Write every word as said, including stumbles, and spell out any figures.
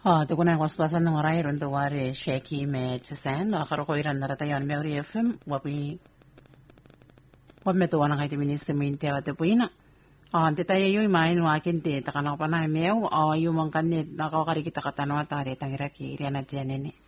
Ah, tukunan ko sa ng oray ron to wari sheki me tsen no akaro ko iran narata yon me ori F M wapi wamme to wana kaiti minister minti awate puina. Ah, ante tayo yung main wa kinte takana pa na meu ah yung man kanit nakakari kita katanwa tare tangira ki iriana jenene.